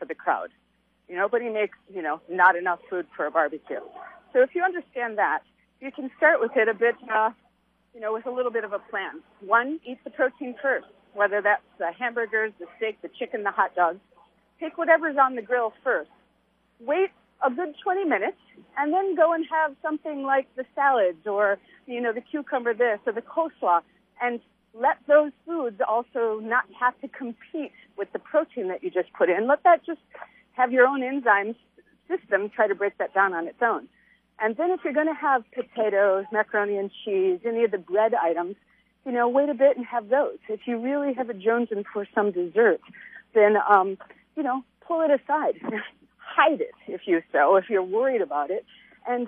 the crowd. Nobody makes, not enough food for a barbecue. So if you understand that, you can start with it a bit, with a little bit of a plan. One, eat the protein first, whether that's the hamburgers, the steak, the chicken, the hot dogs. Take whatever's on the grill first. Wait a good 20 minutes, and then go and have something like the salads or, the cucumber this or the coleslaw, and let those foods also not have to compete with the protein that you just put in. Let that just have your own enzyme system try to break that down on its own. And then if you're going to have potatoes, macaroni and cheese, any of the bread items, wait a bit and have those. If you really have a jonesing for some dessert, then, pull it aside. Hide it, if you're worried about it. And,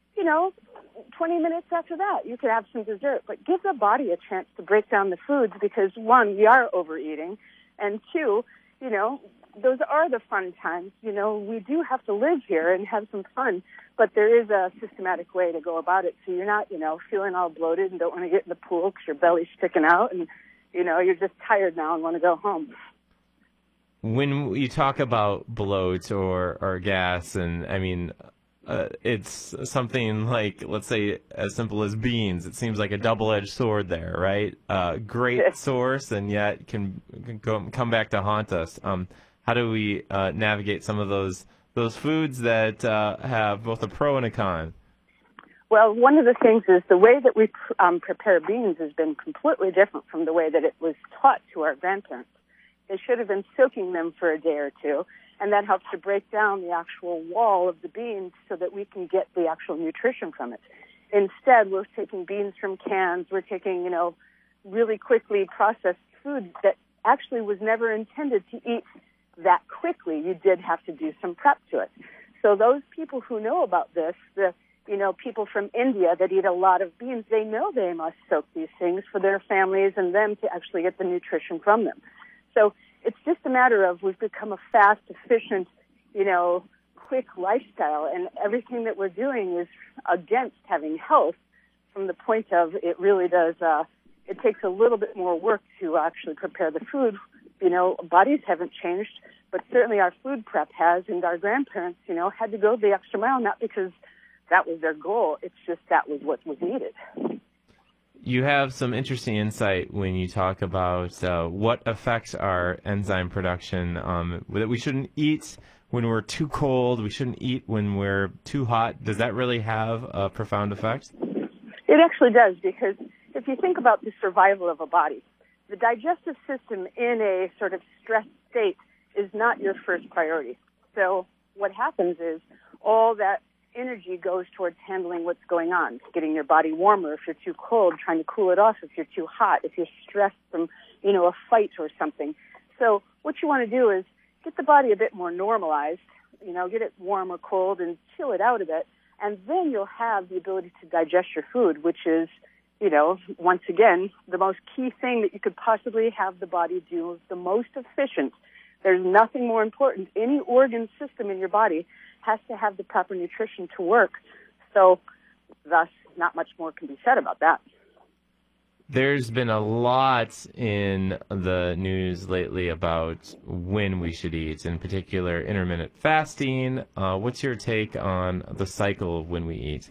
20 minutes after that, you could have some dessert. But give the body a chance to break down the foods because, one, we are overeating. And two, those are the fun times. We do have to live here and have some fun, but there is a systematic way to go about it. So you're not, feeling all bloated and don't want to get in the pool because your belly's sticking out and, you're just tired now and want to go home. When you talk about bloat or gas, and it's something like, let's say, as simple as beans. It seems like a double-edged sword there, right? Great source, and yet can come back to haunt us. How do we navigate some of those foods that have both a pro and a con? Well, one of the things is the way that we prepare beans has been completely different from the way that it was taught to our grandparents. They should have been soaking them for a day or two, and that helps to break down the actual wall of the beans so that we can get the actual nutrition from it. Instead, we're taking beans from cans. We're taking, really quickly processed food that actually was never intended to eat that quickly. You did have to do some prep to it. So those people who know about this, people from India that eat a lot of beans, they know they must soak these things for their families and them to actually get the nutrition from them. So it's just a matter of we've become a fast, efficient, quick lifestyle, and everything that we're doing is against having health from the point of it really does, it takes a little bit more work to actually prepare the food. Bodies haven't changed, but certainly our food prep has, and our grandparents, had to go the extra mile, not because that was their goal, it's just that was what was needed. You have some interesting insight when you talk about what affects our enzyme production, that we shouldn't eat when we're too cold, we shouldn't eat when we're too hot. Does that really have a profound effect? It actually does, because if you think about the survival of a body, the digestive system in a sort of stressed state is not your first priority. So what happens is all that energy goes towards handling what's going on, getting your body warmer if you're too cold, trying to cool it off if you're too hot, if you're stressed from, a fight or something. So what you want to do is get the body a bit more normalized, get it warm or cold and chill it out a bit, and then you'll have the ability to digest your food, which is, once again, the most key thing that you could possibly have the body do is the most efficient. There's nothing more important. Any organ system in your body has to have the proper nutrition to work. So, thus, not much more can be said about that. There's been a lot in the news lately about when we should eat, in particular intermittent fasting. What's your take on the cycle of when we eat?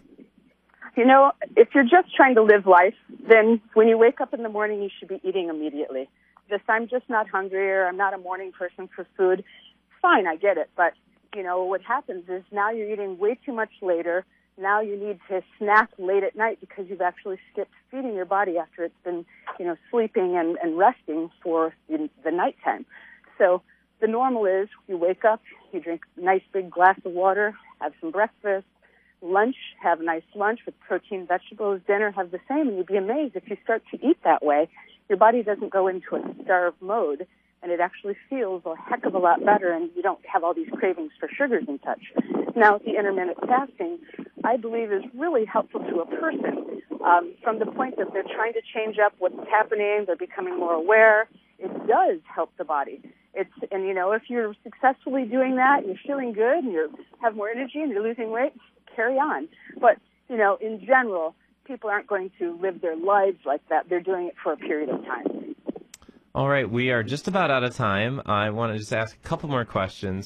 If you're just trying to live life, then when you wake up in the morning, you should be eating immediately. This, I'm just not hungry, or I'm not a morning person for food. Fine, I get it, but what happens is now you're eating way too much later. Now you need to snack late at night because you've actually skipped feeding your body after it's been, sleeping and resting for the nighttime. So the normal is you wake up, you drink a nice big glass of water, have some breakfast, lunch, have a nice lunch with protein, vegetables, dinner, have the same, and you'd be amazed if you start to eat that way, your body doesn't go into a starve mode, and it actually feels a heck of a lot better, and you don't have all these cravings for sugars and such. Now, the intermittent fasting, I believe, is really helpful to a person from the point that they're trying to change up what's happening, they're becoming more aware. It does help the body. If you're successfully doing that, you're feeling good, and you have more energy, and you're losing weight, carry on. But, in general, people aren't going to live their lives like that. They're doing it for a period of time. All right, we are just about out of time. I want to just ask a couple more questions.